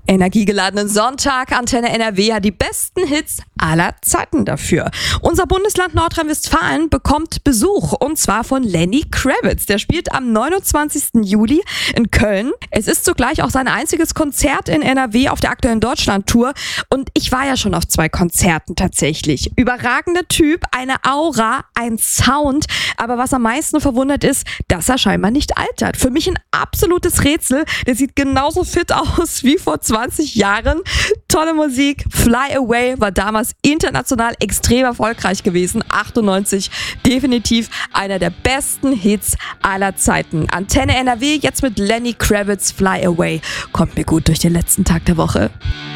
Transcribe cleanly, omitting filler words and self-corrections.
Energiegeladenen Sonntag. Antenne NRW hat die besten Hits aller Zeiten dafür. Unser Bundesland Nordrhein-Westfalen bekommt Besuch und zwar von Lenny Kravitz. Der spielt am 29. Juli in Köln. Es ist zugleich auch sein einziges Konzert in NRW auf der aktuellen Deutschland-Tour und ich war ja schon auf 2 Konzerten tatsächlich. Überragender Typ, eine Aura, ein Sound, aber was am meisten verwundert ist, dass er scheinbar nicht altert. Für mich ein absolutes Rätsel. Der sieht genauso fit aus wie vor 20 Jahren. Tolle Musik. Fly Away war damals international extrem erfolgreich gewesen. 98 definitiv einer der besten Hits aller Zeiten. Antenne NRW jetzt mit Lenny Kravitz, Fly Away. Kommt mir gut durch den letzten Tag der Woche.